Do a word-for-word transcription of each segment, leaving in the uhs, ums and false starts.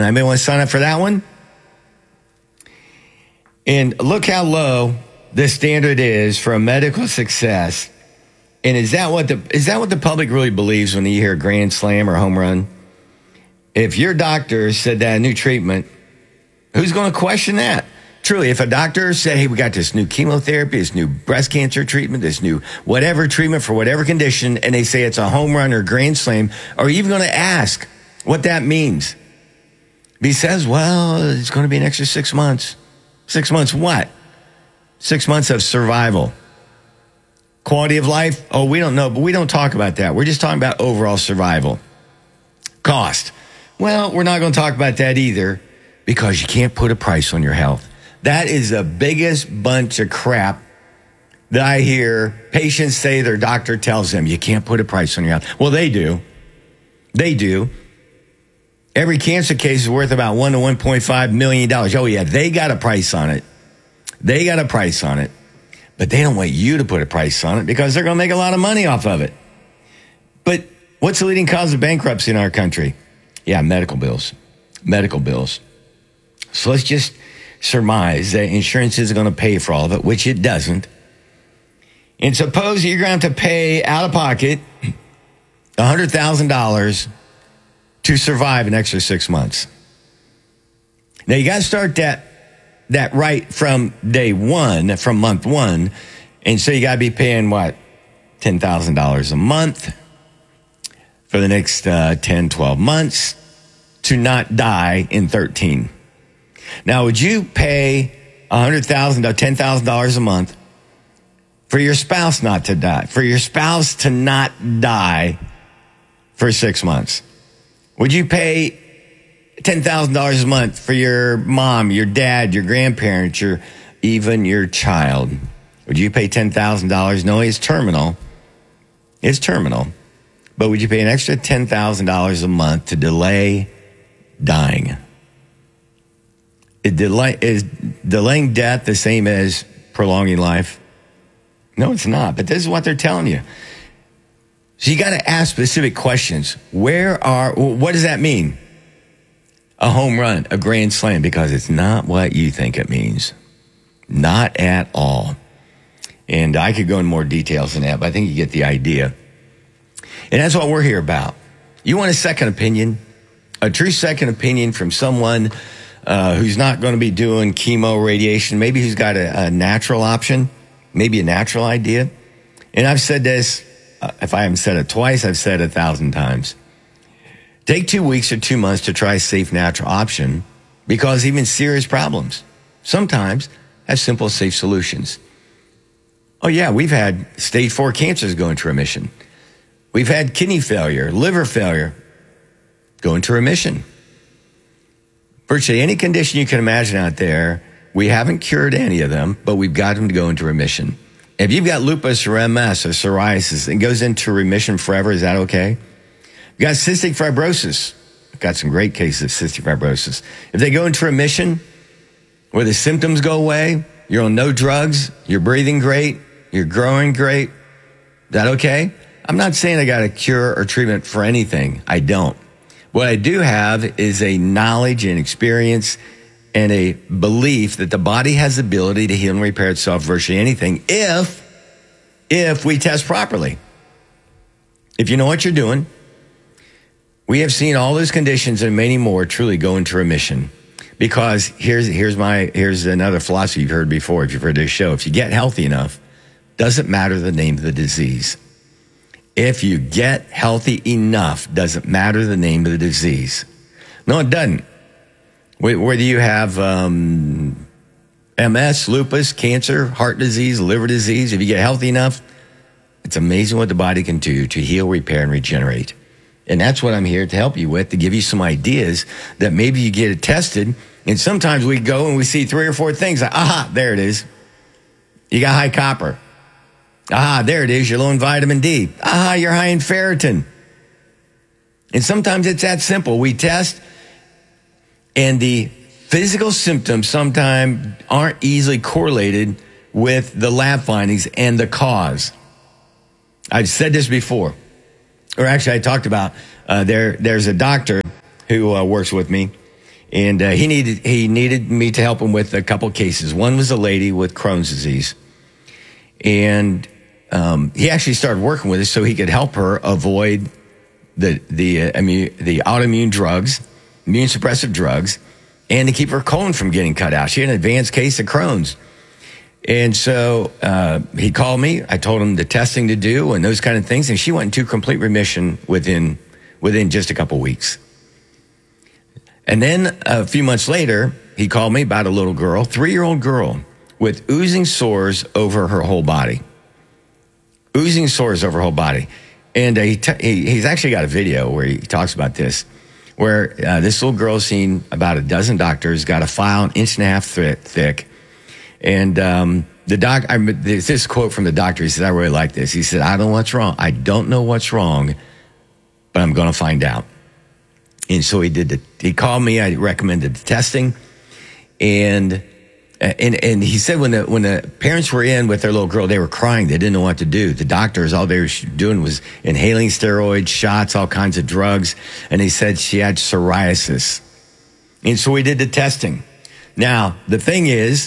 Anybody want to sign up for that one? And look how low the standard is for a medical success. And is that what the is that what the public really believes when you hear grand slam or home run? If your doctor said that a new treatment, who's going to question that? Truly, if a doctor said, hey, we got this new chemotherapy, this new breast cancer treatment, this new whatever treatment for whatever condition, and they say it's a home run or grand slam, are you even going to ask what that means? He says, well, it's going to be an extra six months. Six months what? Six months of survival. Quality of life? Oh, we don't know, but we don't talk about that. We're just talking about overall survival. Cost? Well, we're not going to talk about that either because you can't put a price on your health. That is the biggest bunch of crap that I hear patients say their doctor tells them, you can't put a price on your health. Well, they do. They do. Every cancer case is worth about one to one point five million dollars. Oh, yeah, they got a price on it. They got a price on it. But they don't want you to put a price on it because they're going to make a lot of money off of it. But what's the leading cause of bankruptcy in our country? Yeah, medical bills. Medical bills. So let's just surmise that insurance isn't going to pay for all of it, which it doesn't. And suppose you're going to have to pay out of pocket one hundred thousand dollars to survive an extra six months. Now, you got to start that that right from day one, from month one. And so you got to be paying, what, ten thousand dollars a month for the next uh, ten, twelve months to not die in thirteen. Now, would you pay one hundred thousand dollars, ten thousand dollars a month for your spouse not to die, for your spouse to not die for six months? Would you pay ten thousand dollars a month for your mom, your dad, your grandparents, your even your child? Would you pay ten thousand dollars? No, it's terminal. It's terminal. But would you pay an extra ten thousand dollars a month to delay dying? It delay, is delaying death the same as prolonging life? No, it's not. But this is what they're telling you. So you got to ask specific questions. Where are, what does that mean? A home run, a grand slam, because it's not what you think it means. Not at all. And I could go in more details than that, but I think you get the idea. And that's what we're here about. You want a second opinion? A true second opinion from someone uh, who's not going to be doing chemo, radiation, maybe who's got a, a natural option, maybe a natural idea. And I've said this, uh, if I haven't said it twice, I've said it a thousand times. Take two weeks or two months to try a safe, natural option because even serious problems sometimes have simple, safe solutions. Oh, yeah, we've had stage four cancers go into remission. We've had kidney failure, liver failure go into remission. Virtually any condition you can imagine out there, we haven't cured any of them, but we've got them to go into remission. If you've got lupus or M S or psoriasis and goes into remission forever, is that okay? You've got cystic fibrosis. I've got some great cases of cystic fibrosis. If they go into remission, where the symptoms go away, you're on no drugs, you're breathing great, you're growing great, is that okay? I'm not saying I got a cure or treatment for anything. I don't. What I do have is a knowledge and experience and a belief that the body has the ability to heal and repair itself virtually anything if, if we test properly. If you know what you're doing, we have seen all those conditions and many more truly go into remission. Because here's here's my here's another philosophy you've heard before if you've heard this show. If you get healthy enough, doesn't matter the name of the disease. If you get healthy enough, doesn't matter the name of the disease. No, it doesn't. Whether you have um, M S, lupus, cancer, heart disease, liver disease, if you get healthy enough, it's amazing what the body can do to heal, repair, and regenerate. And that's what I'm here to help you with, to give you some ideas that maybe you get it tested. And sometimes we go and we see three or four things. Like, aha, there it is. You got high copper. Aha, there it is. You're low in vitamin D. Aha, you're high in ferritin. And sometimes it's that simple. We test, and the physical symptoms sometimes aren't easily correlated with the lab findings and the cause. I've said this before. Or actually, I talked about, uh, there. there's a doctor who uh, works with me. And uh, he needed he needed me to help him with a couple cases. One was a lady with Crohn's disease. And um, he actually started working with us so he could help her avoid the the uh, immune, the autoimmune drugs, immune suppressive drugs, and to keep her colon from getting cut out. She had an advanced case of Crohn's. And so uh, he called me. I told him the testing to do and those kind of things. And she went into complete remission within within just a couple weeks. And then a few months later, he called me about a little girl, three-year-old girl, with oozing sores over her whole body. Oozing sores over her whole body. And uh, he, t- he he's actually got a video where he talks about this, where uh, this little girl's seen about a dozen doctors, got a file an inch and a half th- thick. And um, the doc, I, there's this quote from the doctor. He said, I really like this. He said, I don't know what's wrong. I don't know what's wrong, but I'm going to find out. And so he did. The, he called me. I recommended the testing, and and and he said when the when the parents were in with their little girl, they were crying. They didn't know what to do. The doctors, all they were doing was inhaling steroids, shots, all kinds of drugs. And he said she had psoriasis. And so we did the testing. Now the thing is,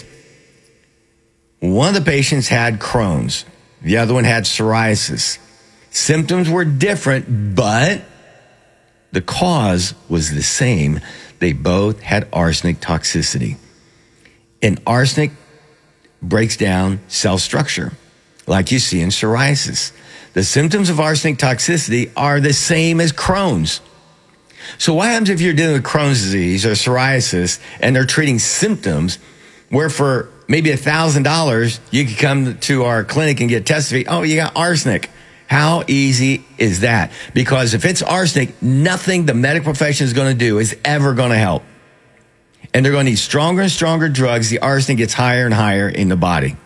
one of the patients had Crohn's. The other one had psoriasis. Symptoms were different, but the cause was the same. They both had arsenic toxicity. And arsenic breaks down cell structure, like you see in psoriasis. The symptoms of arsenic toxicity are the same as Crohn's. So what happens if you're dealing with Crohn's disease or psoriasis and they're treating symptoms where for maybe one thousand dollars you could come to our clinic and get tested? Oh, you got arsenic. How easy is that? Because if it's arsenic, nothing the medical profession is going to do is ever going to help. And they're going to need stronger and stronger drugs. The arsenic gets higher and higher in the body.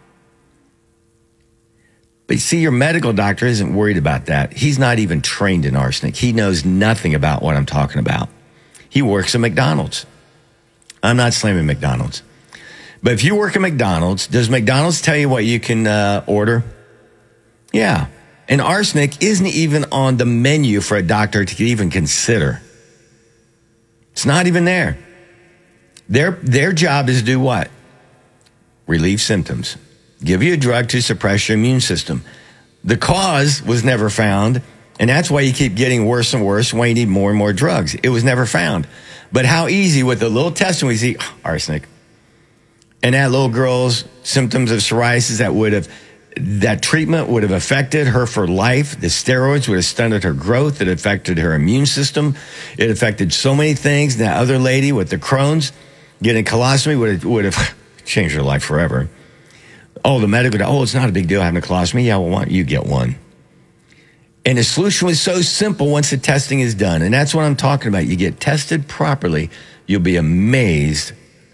But you see, your medical doctor isn't worried about that. He's not even trained in arsenic. He knows nothing about what I'm talking about. He works at McDonald's. I'm not slamming McDonald's. But if you work at McDonald's, does McDonald's tell you what you can uh, order? Yeah. And arsenic isn't even on the menu for a doctor to even consider. It's not even there. Their, their job is to do what? Relieve symptoms. Give you a drug to suppress your immune system. The cause was never found, and that's why you keep getting worse and worse, why you need more and more drugs. It was never found. But how easy with a little testing we see, oh, arsenic. And that little girl's symptoms of psoriasis that would have That treatment would have affected her for life. The steroids would have stunted her growth. It affected her immune system. It affected so many things. That other lady with the Crohn's getting colostomy would have, would have changed her life forever. Oh, the medical, oh, it's not a big deal having a colostomy. Yeah, well, why don't you get one? And the solution was so simple once the testing is done. And that's what I'm talking about. You get tested properly, you'll be amazed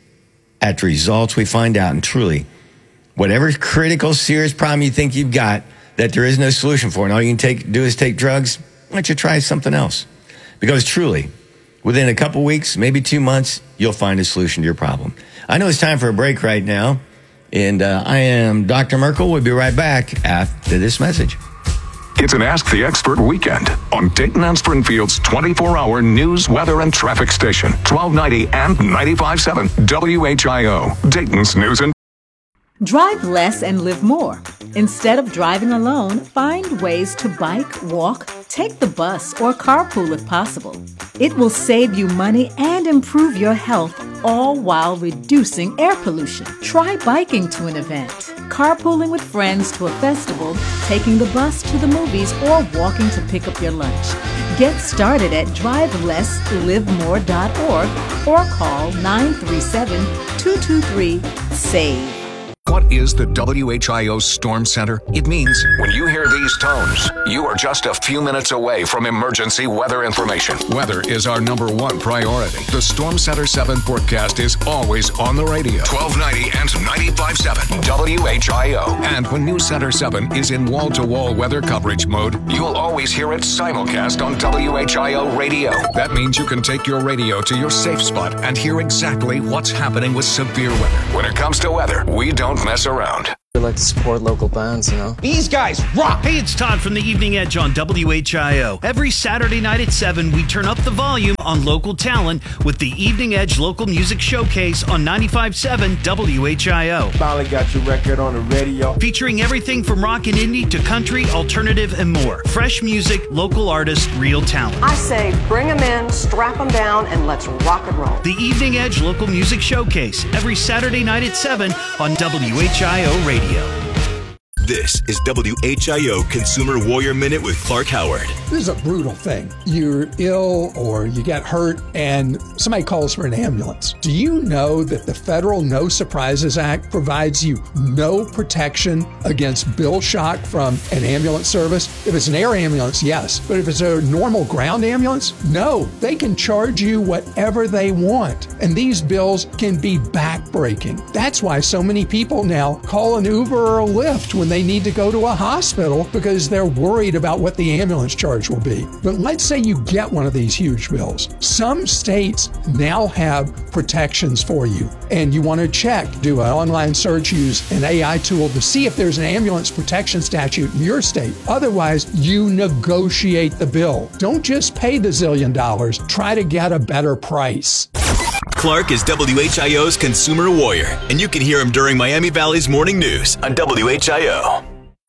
at the results we find out. And truly, whatever critical, serious problem you think you've got that there is no solution for, and all you can take, do is take drugs, why don't you try something else? Because truly, within a couple weeks, maybe two months, you'll find a solution to your problem. I know it's time for a break right now, and uh, I am Doctor Merkel. We'll be right back after this message. It's an Ask the Expert weekend on Dayton and Springfield's twenty-four hour news, weather, and traffic station, twelve ninety and ninety-five point seven W H I O, Dayton's news and Drive less and live more. Instead of driving alone, find ways to bike, walk, take the bus, or carpool if possible. It will save you money and improve your health, all while reducing air pollution. Try biking to an event, carpooling with friends to a festival, taking the bus to the movies, or walking to pick up your lunch. Get started at drive less live more dot org or call nine three seven, two two three, SAVE. What is the W H I O Storm Center? It means when you hear these tones, you are just a few minutes away from emergency weather information. Weather is our number one priority. The Storm Center seven forecast is always on the radio. twelve ninety and ninety-five point seven W H I O. And when News Center seven is in wall-to-wall weather coverage mode, you'll always hear it simulcast on W H I O radio. That means you can take your radio to your safe spot and hear exactly what's happening with severe weather. When it comes to weather, we don't mess around. We like to support local bands, you know. These guys rock! Hey, it's Todd from the Evening Edge on W H I O. Every Saturday night at seven, we turn up the volume on local talent with the Evening Edge Local Music Showcase on ninety-five point seven W H I O. Finally got your record on the radio. Featuring everything from rock and indie to country, alternative, and more. Fresh music, local artists, real talent. I say bring them in, strap them down, and let's rock and roll. The Evening Edge Local Music Showcase, every Saturday night at seven on W H I O Radio. This is W H I O Consumer Warrior Minute with Clark Howard. This is a brutal thing. You're ill or you get hurt and somebody calls for an ambulance. Do you know that the federal No Surprises Act provides you no protection against bill shock from an ambulance service? If it's an air ambulance, yes. But if it's a normal ground ambulance, no. They can charge you whatever they want. And these bills can be backbreaking. That's why so many people now call an Uber or a Lyft when they They need to go to a hospital because they're worried about what the ambulance charge will be. But let's say you get one of these huge bills. Some states now have protections for you, and you want to check, do an online search, use an A I tool to see if there's an ambulance protection statute in your state. Otherwise, you negotiate the bill. Don't just pay the zillion dollars. Try to get a better price. Clark is W H I O's Consumer Warrior, and you can hear him during Miami Valley's Morning News on W H I O.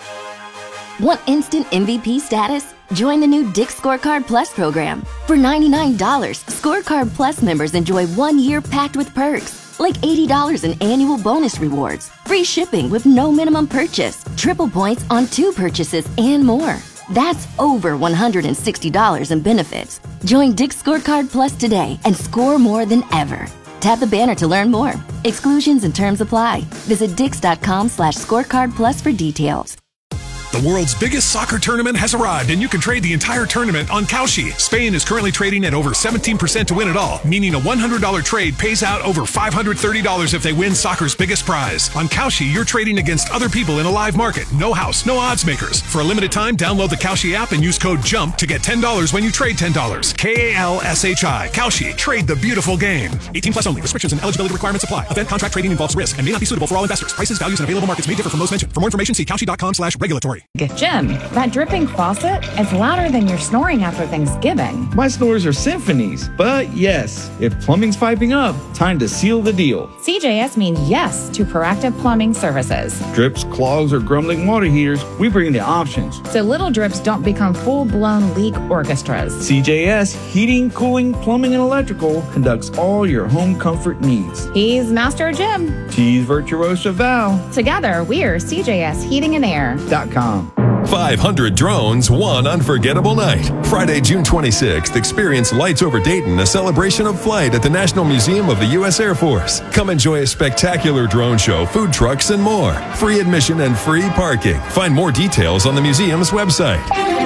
Want instant M V P status? Join the new Dick's Scorecard Plus program. For ninety-nine dollars, Scorecard Plus members enjoy one year packed with perks, like eighty dollars in annual bonus rewards, free shipping with no minimum purchase, triple points on two purchases, and more. That's over one hundred sixty dollars in benefits. Join Dick's Scorecard Plus today and score more than ever. Tap the banner to learn more. Exclusions and terms apply. Visit dix.com slash scorecard plus for details. The world's biggest soccer tournament has arrived, and you can trade the entire tournament on Kalshi. Spain is currently trading at over seventeen percent to win it all, meaning a one hundred dollars trade pays out over five hundred thirty dollars if they win soccer's biggest prize. On Kalshi, you're trading against other people in a live market. No house, no odds makers. For a limited time, download the Kalshi app and use code JUMP to get ten dollars when you trade ten dollars. K A L S H I. Kalshi. Trade the beautiful game. eighteen plus only. Restrictions and eligibility requirements apply. Event contract trading involves risk and may not be suitable for all investors. Prices, values, and available markets may differ from those mentioned. For more information, see Kalshi.com slash regulatory. Jim, that dripping faucet is louder than your snoring after Thanksgiving. My snores are symphonies, but yes, if plumbing's piping up, time to seal the deal. C J S means yes to proactive plumbing services. Drips, clogs, or grumbling water heaters, we bring the options. So little drips don't become full-blown leak orchestras. C J S Heating, Cooling, Plumbing, and Electrical conducts all your home comfort needs. He's Master Jim. T's Virtuoso Val. Together, we're C J S Heating and Air dot com. five hundred drones, one unforgettable night. Friday, June twenty-sixth, experience Lights Over Dayton, a celebration of flight at the National Museum of the U S Air Force. Come enjoy a spectacular drone show, food trucks, and more. Free admission and free parking. Find more details on the museum's website.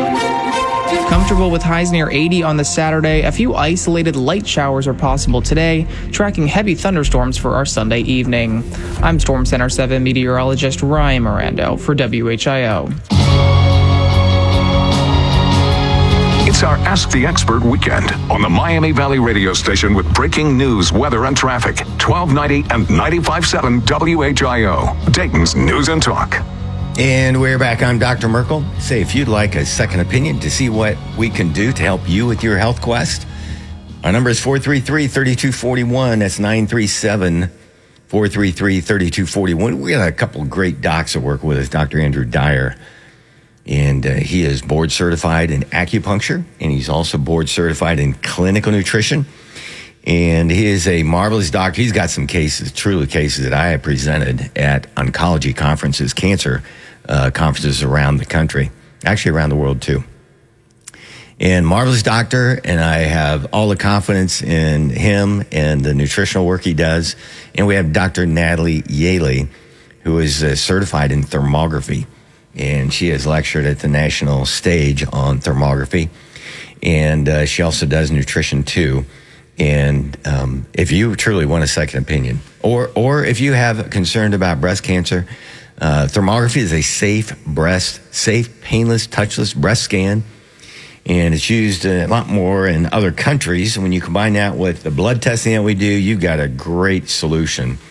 Comfortable with highs near eighty on the Saturday. A few isolated light showers are possible today, tracking heavy thunderstorms for our Sunday evening. I'm Storm Center seven meteorologist Ryan Mirando for W H I O. It's our Ask the Expert weekend on the Miami Valley radio station with breaking news, weather, and traffic. twelve ninety and ninety-five point seven W H I O, Dayton's News and Talk. And we're back. I'm Doctor Merkel. Say, if you'd like a second opinion to see what we can do to help you with your health quest, our number is four three three, three two four one. That's nine three seven, four three three, three two four one. We got a couple of great docs that work with us. Doctor Andrew Dyer, and uh, he is board certified in acupuncture, and he's also board certified in clinical nutrition. And he is a marvelous doctor. He's got some cases, truly cases that I have presented at oncology conferences, cancer uh, conferences around the country, actually around the world too. And marvelous doctor, and I have all the confidence in him and the nutritional work he does. And we have Doctor Natalie Yaley, who is uh, certified in thermography. And she has lectured at the national stage on thermography. And uh, she also does nutrition too. And um, if you truly want a second opinion, or or if you have concerned about breast cancer, uh, thermography is a safe breast, safe, painless, touchless breast scan. And it's used a lot more in other countries. When you combine that with the blood testing that we do, you've got a great solution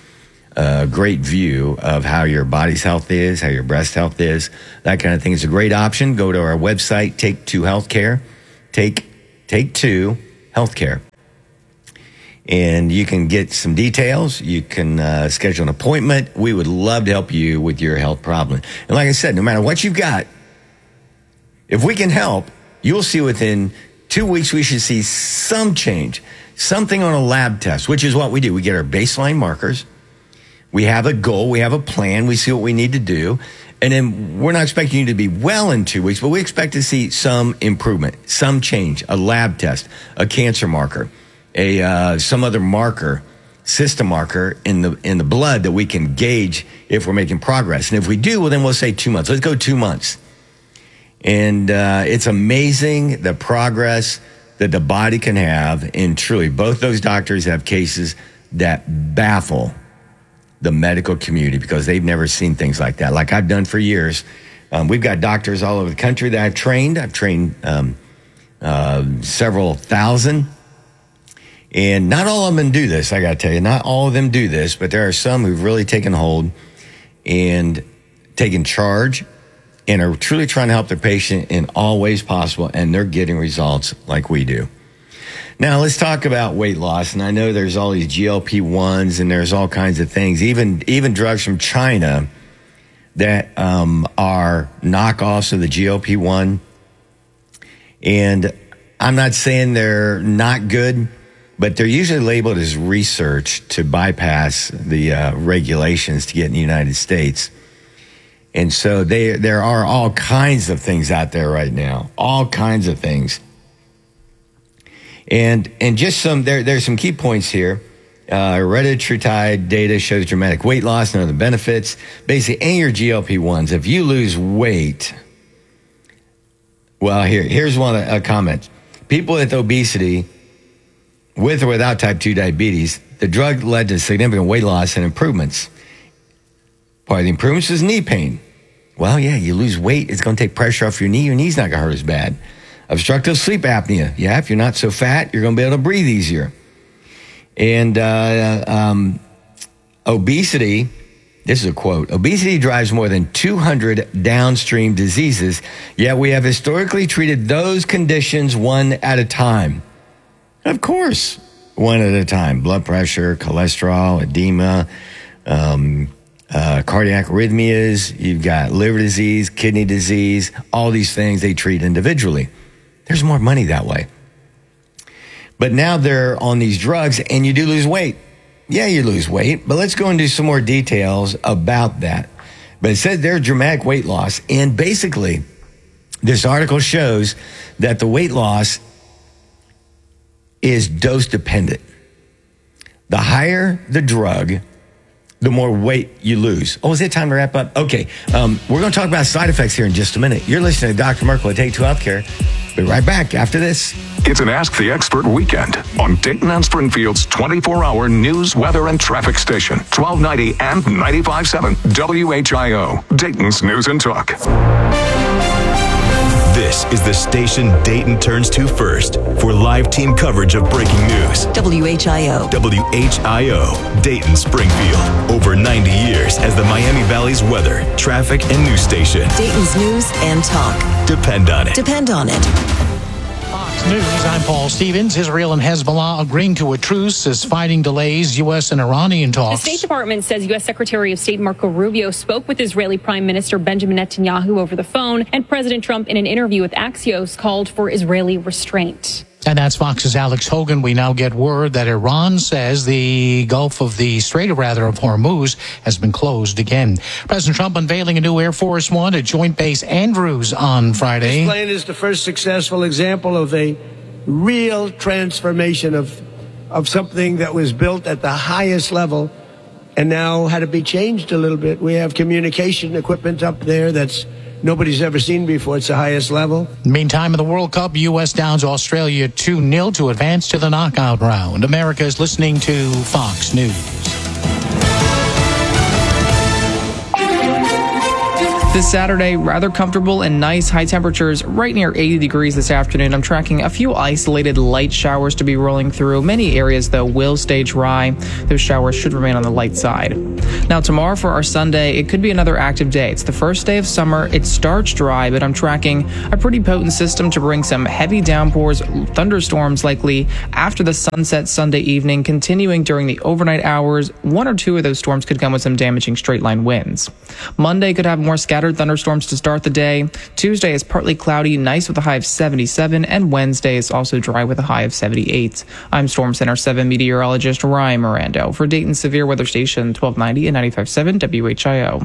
a great view of how your body's health is, how your breast health is, that kind of thing. It's a great option. Go to our website, Take Two Healthcare, Take Take Two Healthcare. And you can get some details. You can uh, schedule an appointment. We would love to help you with your health problem. And like I said, no matter what you've got, if we can help, you'll see within two weeks we should see some change, something on a lab test, which is what we do. We get our baseline markers. We have a goal. We have a plan. We see what we need to do. And then we're not expecting you to be well in two weeks, but we expect to see some improvement, some change, a lab test, a cancer marker, a uh, some other marker, system marker in the in the blood that we can gauge if we're making progress. And if we do, well, then we'll say two months. Let's go two months. And uh, it's amazing the progress that the body can have. And truly, both those doctors have cases that baffle the medical community because they've never seen things like that, like I've done for years. Um, we've got doctors all over the country that I've trained. I've trained um, uh, several thousand. And not all of them do this, I got to tell you. Not all of them do this, but there are some who've really taken hold and taken charge and are truly trying to help their patient in all ways possible, and they're getting results like we do. Now, let's talk about weight loss. And I know there's all these G L P ones and there's all kinds of things, even even drugs from China that um, are knockoffs of the G L P one. And I'm not saying they're not good, but they're usually labeled as research to bypass the uh, regulations to get in the United States. And so they, there are all kinds of things out there right now, all kinds of things. And and just some, there there's some key points here. Uh, hereditary data shows dramatic weight loss and other benefits. Basically, any of your G L P ones, if you lose weight, well, here here's one a comment. People with obesity, with or without type two diabetes, the drug led to significant weight loss and improvements. Part of the improvements is knee pain. Well, yeah, you lose weight, it's going to take pressure off your knee. Your knee's not going to hurt as bad. Obstructive sleep apnea. Yeah, if you're not so fat, you're going to be able to breathe easier. And uh, um, obesity, this is a quote, obesity drives more than two hundred downstream diseases, yet we have historically treated those conditions one at a time. Of course, one at a time. Blood pressure, cholesterol, edema, um, uh, cardiac arrhythmias, you've got liver disease, kidney disease, all these things they treat individually. There's more money that way. But now they're on these drugs and you do lose weight. Yeah, you lose weight, but let's go into some more details about that. But it says there's dramatic weight loss. And basically, this article shows that the weight loss is dose dependent. The higher the drug, the more weight you lose. Oh, is it time to wrap up? Okay, um, we're going to talk about side effects here in just a minute. You're listening to Doctor Merkel at Take Two Healthcare. Be right back after this. It's an Ask the Expert weekend on Dayton and Springfield's twenty-four hour news, weather, and traffic station, twelve ninety and ninety-five point seven W H I O, Dayton's News and Talk. This is the station Dayton turns to first for live team coverage of breaking news. W H I O. W H I O, Dayton, Springfield. Over ninety years as the Miami Valley's weather, traffic, and news station. Dayton's News and Talk. Depend on it. Depend on it. Fox News, I'm Paul Stevens. Israel and Hezbollah agreeing to a truce as fighting delays U S and Iranian talks. The State Department says U S Secretary of State Marco Rubio spoke with Israeli Prime Minister Benjamin Netanyahu over the phone, and President Trump, in an interview with Axios, called for Israeli restraint. And that's Fox's Alex Hogan. We now get word that Iran says the Gulf of the Strait, or rather of Hormuz, has been closed again. President Trump unveiling a new Air Force One at Joint Base Andrews on Friday. This plane is the first successful example of a real transformation of of something that was built at the highest level and now had to be changed a little bit. We have communication equipment up there that's nobody's ever seen before. It's the highest level. Meantime, in the World Cup, U S downs Australia two nil to advance to the knockout round. America is listening to Fox News. This Saturday, rather comfortable and nice, high temperatures right near eighty degrees this afternoon. I'm tracking a few isolated light showers to be rolling through. Many areas, though, will stay dry. Those showers should remain on the light side. Now, tomorrow for our Sunday, it could be another active day. It's the first day of summer. It starts dry, but I'm tracking a pretty potent system to bring some heavy downpours, thunderstorms likely after the sunset Sunday evening, continuing during the overnight hours. One or two of those storms could come with some damaging straight-line winds. Monday could have more scattered thunderstorms to start the day. Tuesday is partly cloudy, nice with a high of seventy-seven, and Wednesday is also dry with a high of seventy-eight. I'm Storm Center seven meteorologist Ryan Mirando for Dayton Severe Weather Station twelve ninety and ninety-five point seven W H I O.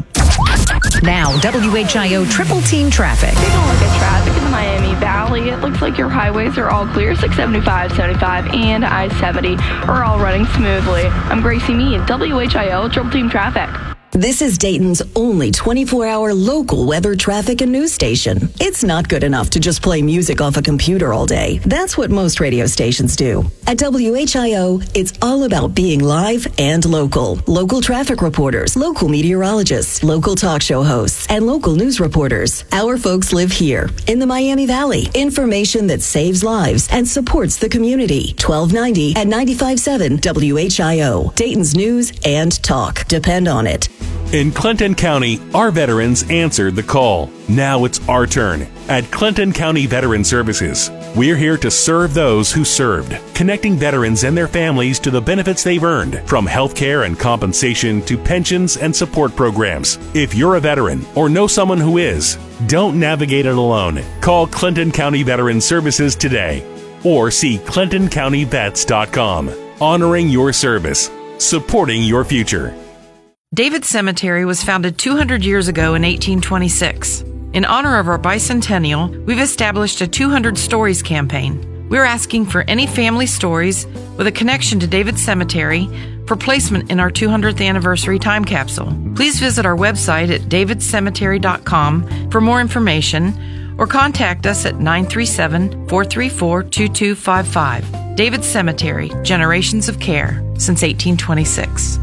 Now, W H I O Triple Team Traffic. Take a look at traffic in the Miami Valley. It looks like your highways are all clear. six seventy-five, seventy-five, and I seventy are all running smoothly. I'm Gracie Mead, W H I O Triple Team Traffic. This is Dayton's only twenty-four hour local weather, traffic, and news station. It's not good enough to just play music off a computer all day. That's what most radio stations do. At W H I O, it's all about being live and local. Local traffic reporters, local meteorologists, local talk show hosts, and local news reporters. Our folks live here in the Miami Valley. Information that saves lives and supports the community. twelve ninety and ninety-five point seven W H I O. Dayton's news and talk. Depend on it. In Clinton County, our veterans answered the call. Now it's our turn. At Clinton County Veteran Services, we're here to serve those who served, connecting veterans and their families to the benefits they've earned, from health care and compensation to pensions and support programs. If you're a veteran or know someone who is, don't navigate it alone. Call Clinton County Veteran Services today or see clinton county vets dot com. Honoring your service, supporting your future. David Cemetery was founded two hundred years ago in eighteen twenty-six. In honor of our bicentennial, we've established a two hundred Stories campaign. We're asking for any family stories with a connection to David Cemetery for placement in our two hundredth anniversary time capsule. Please visit our website at david cemetery dot com for more information or contact us at nine three seven, four three four, two two five five. David Cemetery, generations of care since eighteen twenty-six.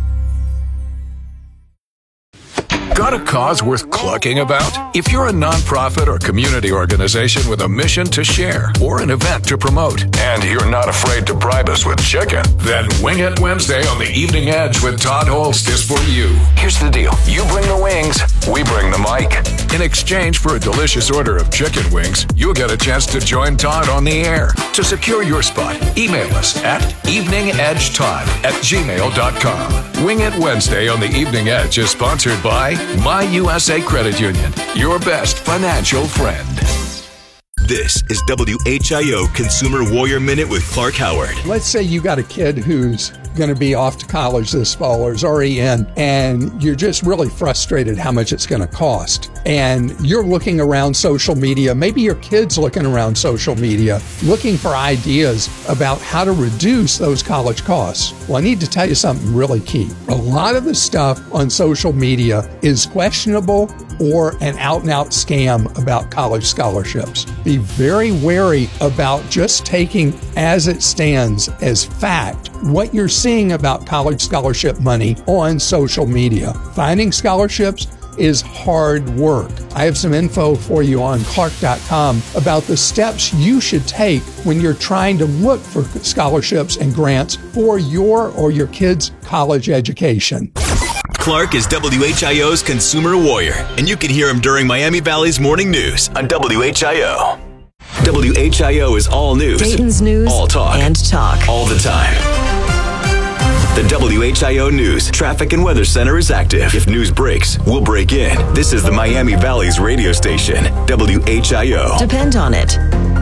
Got a cause worth clucking about? If you're a nonprofit or community organization with a mission to share or an event to promote, and you're not afraid to bribe us with chicken, then Wing It Wednesday on the Evening Edge with Todd Holst is for you. Here's the deal. You bring the wings, we bring the mic. In exchange for a delicious order of chicken wings, you'll get a chance to join Todd on the air. To secure your spot, email us at eveningedgetodd at gmail dot com. Wing It Wednesday on the Evening Edge is sponsored by My U S A Credit Union, your best financial friend. This is W H I O Consumer Warrior Minute with Clark Howard. Let's say you got a kid who's going to be off to college this fall or is already in, and you're just really frustrated how much it's going to cost. And you're looking around social media, maybe your kid's looking around social media, looking for ideas about how to reduce those college costs. Well, I need to tell you something really key. A lot of the stuff on social media is questionable or an out-and-out scam about college scholarships. Be very wary about just taking as it stands as fact what you're seeing about college scholarship money on social media. Finding scholarships is hard work. I have some info for you on clark dot com about the steps you should take when you're trying to look for scholarships and grants for your or your kid's college education. Clark is W H I O's consumer warrior, and you can hear him during Miami Valley's morning news on W H I O. W H I O is all news. Dayton's news all talk. and talk. All the time. The W H I O News Traffic and Weather Center is active. If news breaks, we'll break in. This is the Miami Valley's radio station, W H I O. Depend on it.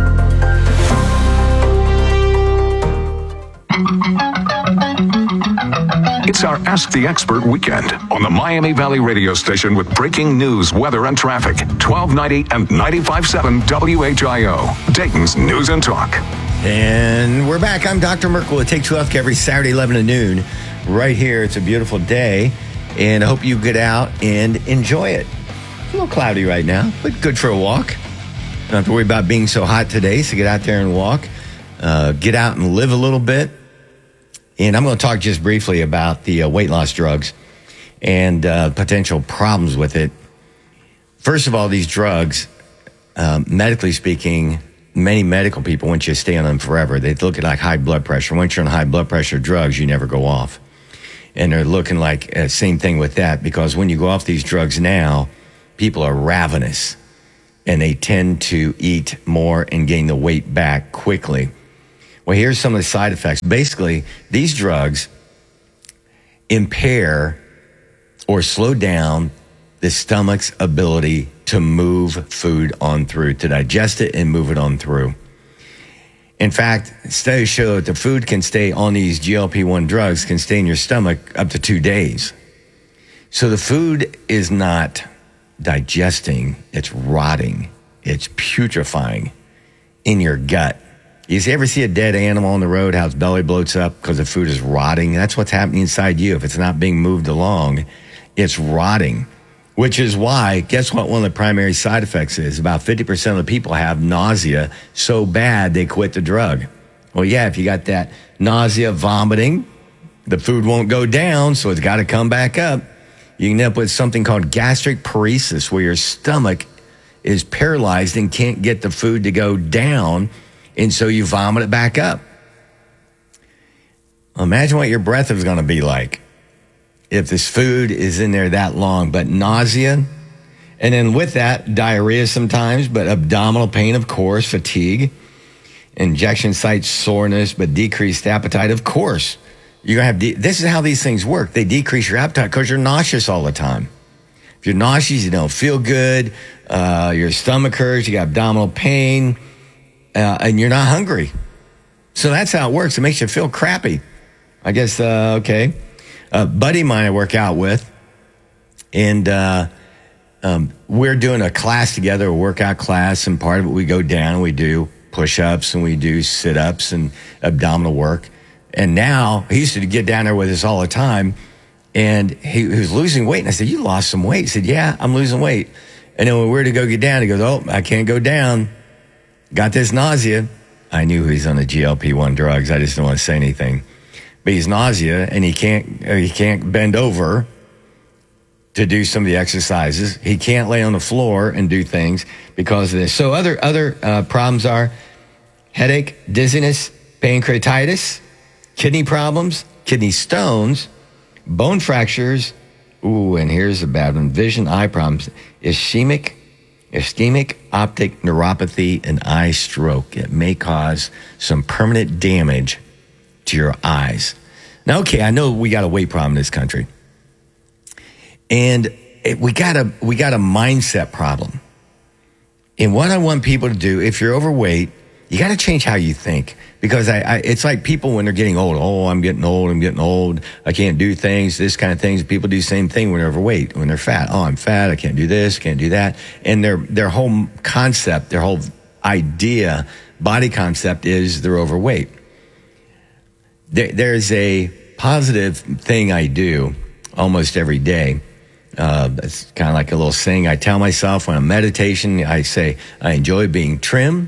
It's our Ask the Expert weekend on the Miami Valley radio station with breaking news, weather, and traffic. twelve ninety and ninety-five point seven W H I O, Dayton's News and Talk. And we're back. I'm Doctor Merkel at Take Two Healthcare every Saturday, eleven to noon, right here. It's a beautiful day, and I hope you get out and enjoy it. It's a little cloudy right now, but good for a walk. Don't have to worry about being so hot today, so get out there and walk. Uh, get out and live a little bit. And I'm going to talk just briefly about the uh, weight loss drugs and uh, potential problems with it. First of all, these drugs, um, medically speaking, many medical people want you to stay on them forever. They look at like high blood pressure. Once you're on high blood pressure drugs, you never go off. And they're looking like uh, same thing with that, because when you go off these drugs now, people are ravenous and they tend to eat more and gain the weight back quickly. Well, here's some of the side effects. Basically, these drugs impair or slow down the stomach's ability to move food on through, to digest it and move it on through. In fact, studies show that the food can stay on these G L P one drugs, can stay in your stomach up to two days. So the food is not digesting, it's rotting, it's putrefying in your gut. You ever see a dead animal on the road, how its belly bloats up because the food is rotting? That's what's happening inside you. If it's not being moved along, it's rotting. Which is why, guess what one of the primary side effects is? About fifty percent of the people have nausea so bad they quit the drug. Well, yeah, if you got that nausea, vomiting, the food won't go down, so it's got to come back up. You can end up with something called gastric paresis, where your stomach is paralyzed and can't get the food to go down, and so you vomit it back up. Imagine what your breath is going to be like if this food is in there that long. But nausea, and then with that, diarrhea sometimes, but abdominal pain, of course, fatigue, injection site soreness, but decreased appetite, of course. You're gonna have de- this is how these things work. They decrease your appetite because you're nauseous all the time. If you're nauseous, you don't feel good, uh, your stomach hurts, you got abdominal pain, uh, and you're not hungry. So that's how it works. It makes you feel crappy. I guess, uh, okay. A buddy of mine I work out with, and uh, um, we're doing a class together, a workout class, and part of it we go down and we do push-ups and we do sit-ups and abdominal work. And now, he used to get down there with us all the time, and he, he was losing weight. And I said, you lost some weight? He said, yeah, I'm losing weight. And then when we were to go get down, he goes, oh, I can't go down. Got this nausea. I knew he's on the G L P one drugs. I just don't want to say anything. But he's nausea, and he can't he can't bend over to do some of the exercises. He can't lay on the floor and do things because of this. So other other uh, problems are headache, dizziness, pancreatitis, kidney problems, kidney stones, bone fractures. Ooh, and here's a bad one: vision, eye problems, ischemic, ischemic optic neuropathy, and eye stroke. It may cause some permanent damage to your eyes. Now, okay, I know we got a weight problem in this country, and it, we got a we got a mindset problem. And what I want people to do, if you're overweight, you got to change how you think, because I, I it's like people when they're getting old. Oh, I'm getting old. I'm getting old. I can't do things. This kind of things. People do the same thing when they're overweight, when they're fat. Oh, I'm fat. I can't do this. Can't do that. And their their whole concept, their whole idea, body concept is they're overweight. There's a positive thing I do almost every day. Uh, it's kind of like a little saying I tell myself when I'm meditation. I say, I enjoy being trim.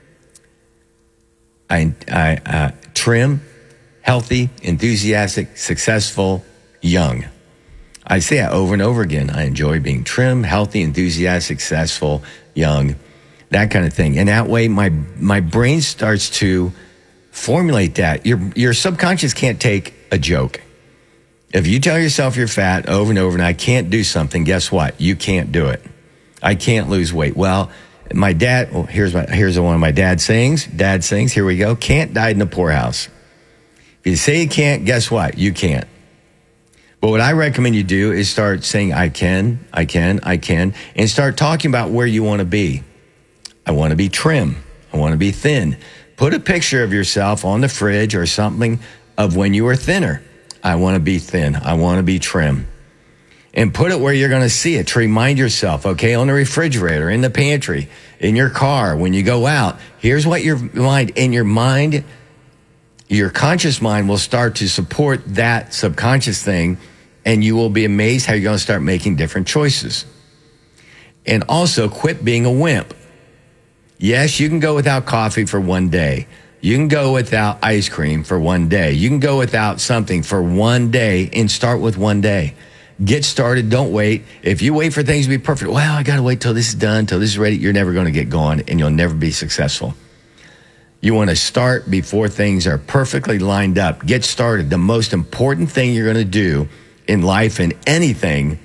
I, I uh, trim, healthy, enthusiastic, successful, young. I say that over and over again. I enjoy being trim, healthy, enthusiastic, successful, young, that kind of thing. And that way my my brain starts to formulate that. Your your subconscious can't take a joke. If you tell yourself you're fat over and over and I can't do something, guess what? You can't do it. I can't lose weight. Well, my dad, well, here's my, here's one of my dad's sayings. Dad sayings, here we go. Can't died in the poorhouse. If you say you can't, guess what? You can't. But what I recommend you do is start saying, I can, I can, I can, and start talking about where you want to be. I want to be trim. I want to be thin. Put a picture of yourself on the fridge or something of when you were thinner. I want to be thin. I want to be trim. And put it where you're going to see it to remind yourself, okay, on the refrigerator, in the pantry, in your car, when you go out. Here's what your mind, in your mind, your conscious mind will start to support that subconscious thing, and you will be amazed how you're going to start making different choices. And also, quit being a wimp. Yes, you can go without coffee for one day. You can go without ice cream for one day. You can go without something for one day and start with one day. Get started. Don't wait. If you wait for things to be perfect, well, I got to wait till this is done, till this is ready. You're never going to get going, and you'll never be successful. You want to start before things are perfectly lined up. Get started. The most important thing you're going to do in life and anything,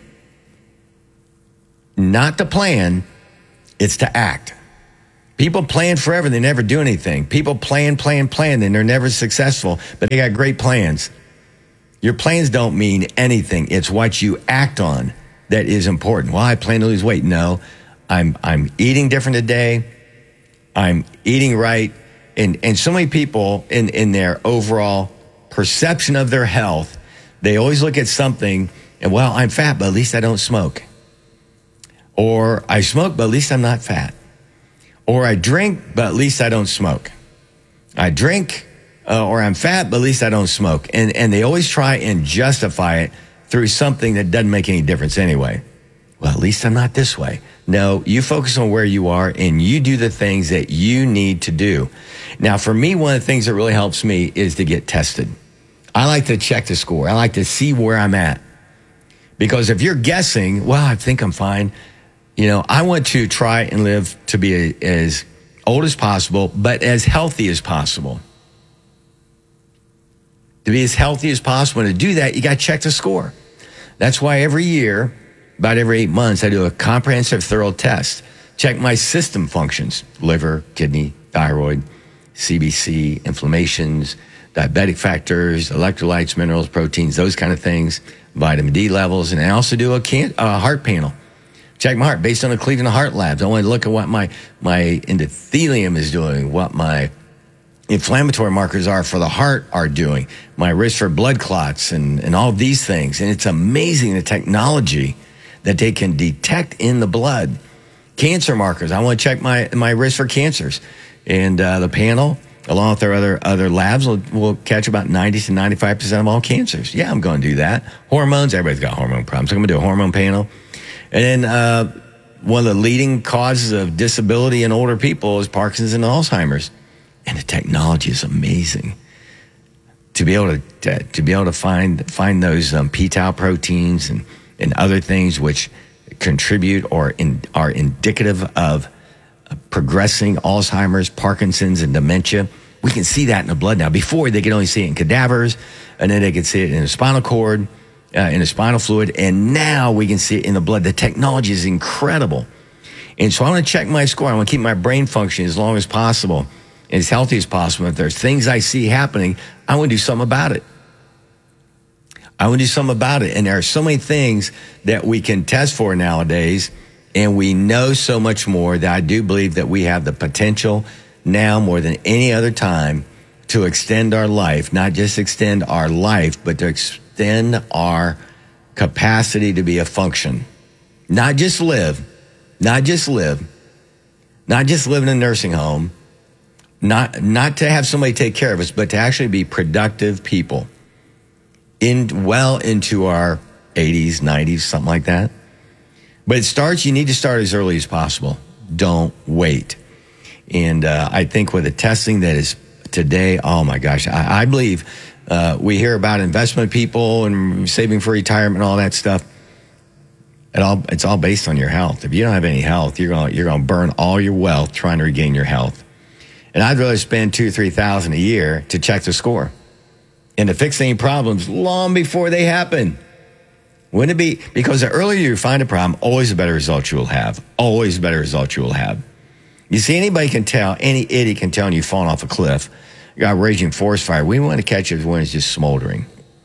not to plan, it's to act. People plan forever. They never do anything. People plan, plan, plan, and they're never successful, but they got great plans. Your plans don't mean anything. It's what you act on that is important. Well, I plan to lose weight. No, I'm I'm eating different today. I'm eating right. And and so many people in, in their overall perception of their health, they always look at something and, well, I'm fat, but at least I don't smoke. Or I smoke, but at least I'm not fat. Or I drink, but at least I don't smoke. I drink, uh, or I'm fat, but at least I don't smoke. And and they always try and justify it through something that doesn't make any difference anyway. Well, at least I'm not this way. No, you focus on where you are and you do the things that you need to do. Now, for me, one of the things that really helps me is to get tested. I like to check the score. I like to see where I'm at. Because if you're guessing, well, I think I'm fine. You know, I want to try and live to be a, as old as possible, but as healthy as possible. To be as healthy as possible. And to do that, you got to check the score. That's why every year, about every eight months, I do a comprehensive, thorough test. Check my system functions, liver, kidney, thyroid, C B C, inflammations, diabetic factors, electrolytes, minerals, proteins, those kind of things, vitamin D levels. And I also do a, can- a heart panel. Check my heart based on the Cleveland Heart Labs. I want to look at what my, my endothelium is doing, what my inflammatory markers are for the heart are doing, my risk for blood clots, and, and all these things. And it's amazing the technology that they can detect in the blood. Cancer markers. I want to check my, my risk for cancers. And uh, the panel, along with our other other labs, will, will catch about ninety to ninety-five percent of all cancers. Yeah, I'm going to do that. Hormones. Everybody's got hormone problems. So I'm going to do a hormone panel. And then uh, one of the leading causes of disability in older people is Parkinson's and Alzheimer's. And the technology is amazing. To be able to, to, to be able to find find those um, p-tau proteins and and other things which contribute or in, are indicative of progressing Alzheimer's, Parkinson's, and dementia. We can see that in the blood now. Before, they could only see it in cadavers, and then they could see it in the spinal cord, uh, in the spinal fluid, and now we can see it in the blood. The technology is incredible. And so I want to check my score. I want to keep my brain functioning as long as possible, as healthy as possible. If there's things I see happening, I want to do something about it. I want to do something about it. And there are so many things that we can test for nowadays, and we know so much more that I do believe that we have the potential now more than any other time to extend our life, not just extend our life, but to extend our capacity to be a function. Not just live, not just live, not just live in a nursing home, not, not to have somebody take care of us, but to actually be productive people. In well into our eighties, nineties, something like that. But it starts, you need to start as early as possible. Don't wait. And uh, I think with the testing that is today, oh my gosh, I, I believe uh, we hear about investment people and saving for retirement and all that stuff. It all, it's all based on your health. If you don't have any health, you're going you're going to burn all your wealth trying to regain your health. And I'd rather spend two, three thousand a year to check the score and to fix any problems long before they happen. Wouldn't it be? Because the earlier you find a problem, always the better results you will have. Always the better results you will have. You see, anybody can tell, any idiot can tell when you've fallen off a cliff, you got a raging forest fire. We want to catch it when it's just smoldering.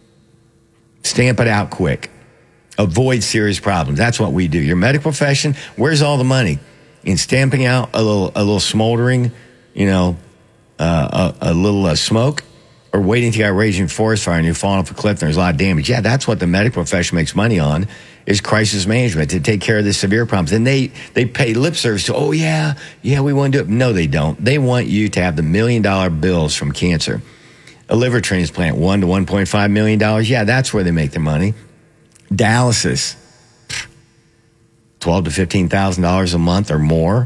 Stamp it out quick. Avoid serious problems. That's what we do. Your medical profession, where's all the money? In stamping out a little, a little smoldering, you know, uh, a, a little uh, smoke, or waiting to get a raging forest fire and you've fallen off a cliff and there's a lot of damage. Yeah, that's what the medical profession makes money on, is crisis management, to take care of the severe problems. And they, they pay lip service to, oh, yeah, yeah, we want to do it. No, they don't. They want you to have the million-dollar bills from cancer. A liver transplant, one to one point five million dollars. Yeah, that's where they make their money. Dialysis, twelve thousand to fifteen thousand dollars a month or more.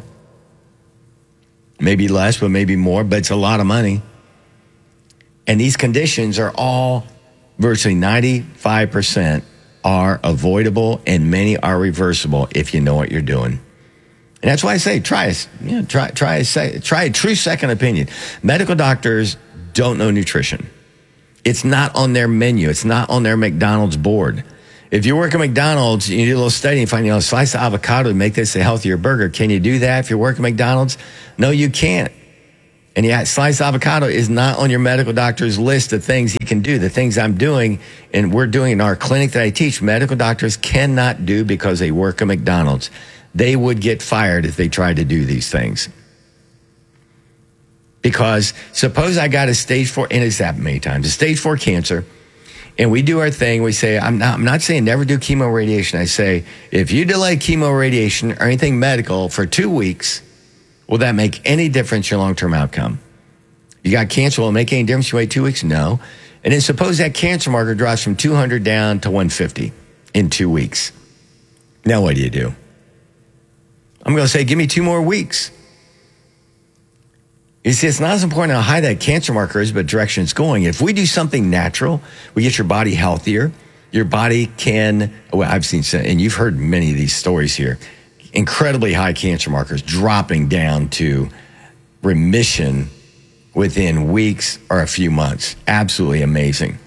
Maybe less, but maybe more, but it's a lot of money. And these conditions are all, virtually ninety-five percent, are avoidable and many are reversible if you know what you're doing. And that's why I say try a, you know, try try a, try a true second opinion. Medical doctors don't know nutrition. It's not on their menu. It's not on their McDonald's board. If you work at McDonald's, you do a little study and find, you know, a slice of avocado to make this a healthier burger. Can you do that if you work at McDonald's? No, you can't. And yet, sliced avocado is not on your medical doctor's list of things he can do. The things I'm doing and we're doing in our clinic that I teach, medical doctors cannot do because they work at McDonald's. They would get fired if they tried to do these things. Because suppose I got a stage four, and it's happened many times, a stage four cancer, and we do our thing. We say, I'm not, I'm not saying never do chemo radiation. I say, if you delay chemo radiation or anything medical for two weeks, will that make any difference in your long-term outcome? You got cancer, will it make any difference? You wait two weeks? No. And then suppose that cancer marker drops from two hundred down to one fifty in two weeks. Now what do you do? I'm going to say, give me two more weeks. You see, it's not as important how high that cancer marker is, but direction it's going. If we do something natural, we get your body healthier. Your body can, well, I've seen, and you've heard many of these stories here, incredibly high cancer markers dropping down to remission within weeks or a few months. Absolutely amazing.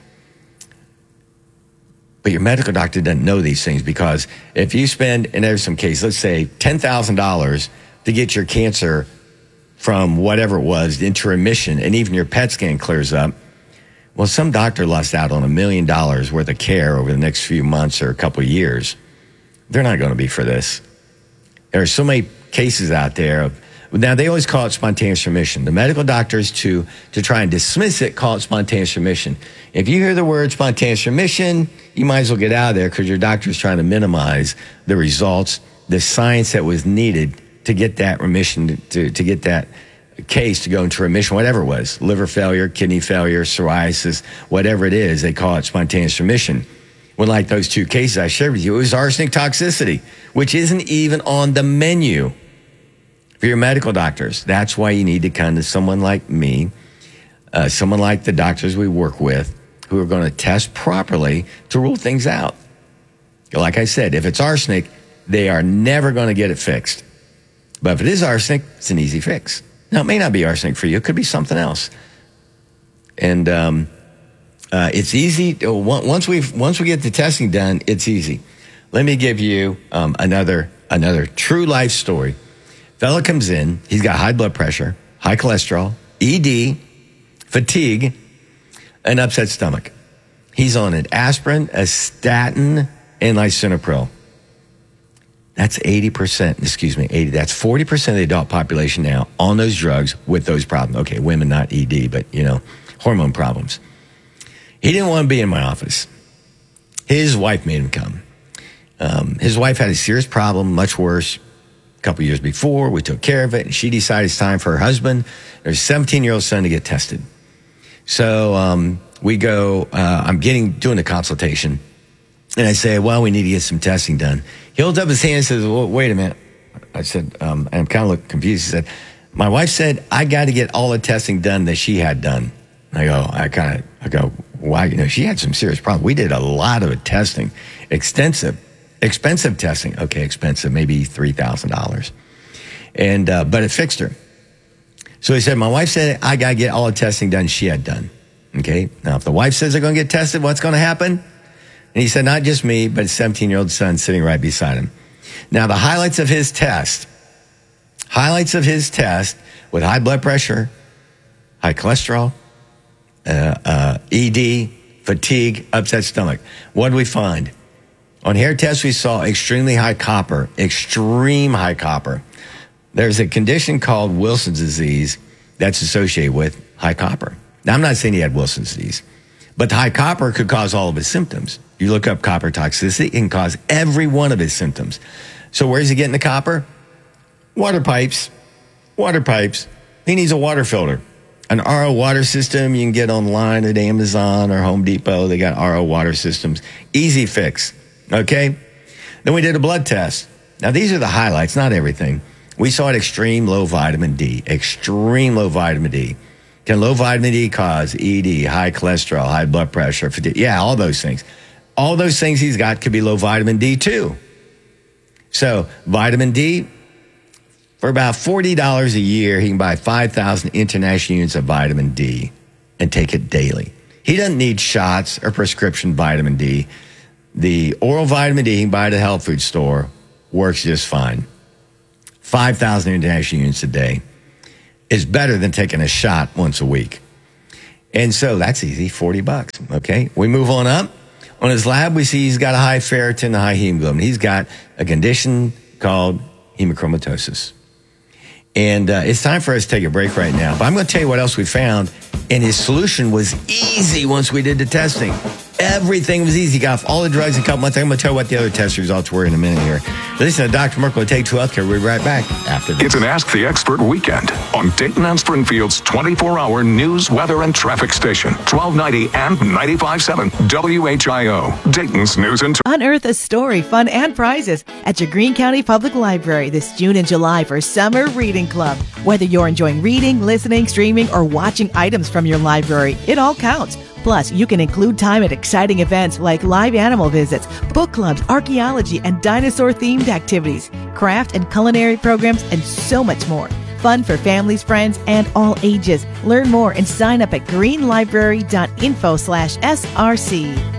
But your medical doctor doesn't know these things, because if you spend, and there's some cases, let's say ten thousand dollars to get your cancer from whatever it was into remission, and even your P E T scan clears up, well, some doctor lost out on a million dollars worth of care over the next few months or a couple of years. They're not going to be for this. There are so many cases out there of, now they always call it spontaneous remission. The medical doctors, to to try and dismiss it, call it spontaneous remission. If you hear the word spontaneous remission, you might as well get out of there, because your doctor is trying to minimize the results, the science that was needed to get that remission, to, to get that case to go into remission, whatever it was, liver failure, kidney failure, psoriasis, whatever it is, they call it spontaneous remission. When, like those two cases I shared with you, it was arsenic toxicity, which isn't even on the menu for your medical doctors. That's why you need to come to someone like me, uh, someone like the doctors we work with, who are going to test properly to rule things out. Like I said, if it's arsenic, they are never going to get it fixed. But if it is arsenic, it's an easy fix. Now, it may not be arsenic for you. It could be something else. And um, uh, it's easy. Once we once we get the testing done, it's easy. Let me give you um, another another true life story. Fella comes in. He's got high blood pressure, high cholesterol, E D, fatigue, an upset stomach. He's on an aspirin, a statin, and lisinopril. That's eighty percent, excuse me, eighty. That's forty percent of the adult population now on those drugs with those problems. Okay, women, not E D, but, you know, hormone problems. He didn't want to be in my office. His wife made him come. Um, his wife had a serious problem, much worse, a couple years before. We took care of it, and she decided it's time for her husband, her seventeen-year-old son, to get tested. So um, we go, uh, I'm getting, doing a consultation. And I say, well, we need to get some testing done. He holds up his hand and says, well, wait a minute. I said, um, and I'm kind of looking confused. He said, my wife said, I got to get all the testing done that she had done. I go, I kind of, I go, why? You know, she had some serious problems. We did a lot of testing, extensive, expensive testing. Okay, expensive, maybe three thousand dollars. And, uh, but it fixed her. So he said, my wife said, I got to get all the testing done she had done. Okay. Now, if the wife says they're going to get tested, what's going to happen? And he said, not just me, but his seventeen-year-old son sitting right beside him. Now, the highlights of his test, highlights of his test with high blood pressure, high cholesterol, uh, uh, E D, fatigue, upset stomach. What did we find? On hair tests, we saw extremely high copper, extreme high copper. There's a condition called Wilson's disease that's associated with high copper. Now, I'm not saying he had Wilson's disease, but the high copper could cause all of his symptoms. You look up copper toxicity, it can cause every one of his symptoms. So where's he getting the copper? Water pipes. Water pipes. He needs a water filter. An R O water system you can get online at Amazon or Home Depot. They got R O water systems. Easy fix. Okay? Then we did a blood test. Now, these are the highlights, not everything. We saw an extreme low vitamin D. Extreme low vitamin D. Can low vitamin D cause E D, high cholesterol, high blood pressure? Yeah, all those things. all those things he's got could be low vitamin D too. So vitamin D, for about forty dollars a year, he can buy five thousand international units of vitamin D and take it daily. He doesn't need shots or prescription vitamin D. The oral vitamin D he can buy at a health food store works just fine. five thousand international units a day is better than taking a shot once a week. And so that's easy, forty bucks, okay? We move on up. On his lab, we see he's got a high ferritin, a high hemoglobin. He's got a condition called hemochromatosis. And uh, it's time for us to take a break right now. But I'm going to tell you what else we found. And his solution was easy once we did the testing. Everything was easy. He got off all the drugs in a couple months. I'm going to tell you what the other test results were in a minute here. Listen to Doctor Merkel at Take Two Healthcare. We'll be right back after this. It's an Ask the Expert weekend on Dayton and Springfield's twenty-four hour news, weather, and traffic station. twelve ninety and ninety-five point seven W H I O. Dayton's news and... Unearth a story, fun, and prizes at your Greene County Public Library this June and July for Summer Reading Club. Whether you're enjoying reading, listening, streaming, or watching items from your library, it all counts. Plus, you can include time at exciting events like live animal visits, book clubs, archaeology, and dinosaur-themed activities, craft and culinary programs, and so much more. Fun for families, friends, and all ages. Learn more and sign up at greenlibrary.info slash SRC.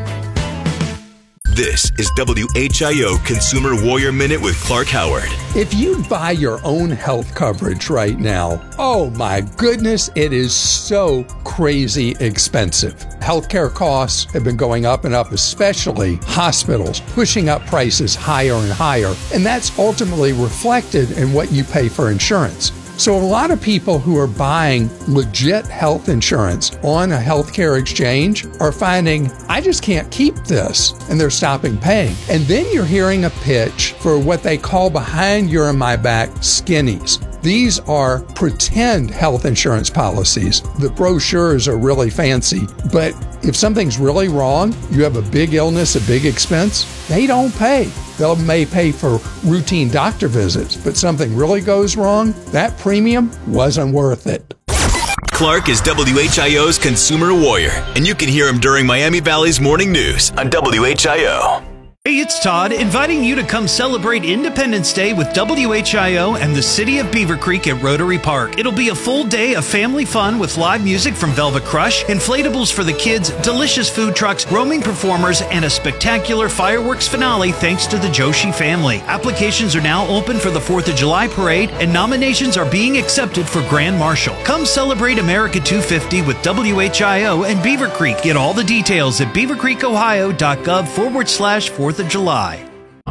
This is W H I O Consumer Warrior Minute with Clark Howard. If you buy your own health coverage right now, oh my goodness, it is so crazy expensive. Healthcare costs have been going up and up, especially hospitals, pushing up prices higher and higher. And that's ultimately reflected in what you pay for insurance. So a lot of people who are buying legit health insurance on a healthcare exchange are finding, I just can't keep this, and they're stopping paying. And then you're hearing a pitch for what they call behind your and my back skinnies. These are pretend health insurance policies. The brochures are really fancy, but if something's really wrong, you have a big illness, a big expense, they don't pay. They may pay for routine doctor visits, but something really goes wrong, that premium wasn't worth it. Clark is W H I O's Consumer Warrior, and you can hear him during Miami Valley's Morning News on W H I O. Hey, it's Todd, inviting you to come celebrate Independence Day with W H I O and the City of Beaver Creek at Rotary Park. It'll be a full day of family fun with live music from Velvet Crush, inflatables for the kids, delicious food trucks, roaming performers, and a spectacular fireworks finale thanks to the Joshi family. Applications are now open for the fourth of July parade, and nominations are being accepted for Grand Marshal. Come celebrate America two fifty with W H I O and Beaver Creek. Get all the details at beavercreekohio.gov forward slash fourth of July.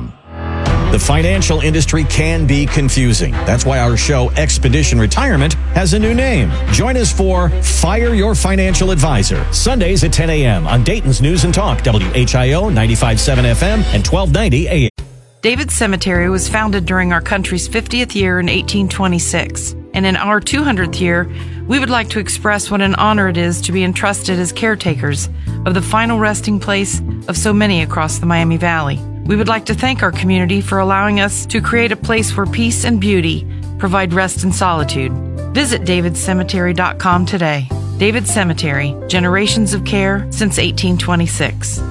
The financial industry can be confusing. That's why our show, Expedition Retirement, has a new name. Join us for Fire Your Financial Advisor, Sundays at ten a.m. on Dayton's News and Talk, W H I O ninety-five point seven F M and twelve ninety A M. David Cemetery was founded during our country's fiftieth year in eighteen twenty-six. And in our two hundredth year, we would like to express what an honor it is to be entrusted as caretakers of the final resting place of so many across the Miami Valley. We would like to thank our community for allowing us to create a place where peace and beauty provide rest and solitude. Visit david cemetery dot com today. David Cemetery, generations of care since eighteen twenty-six.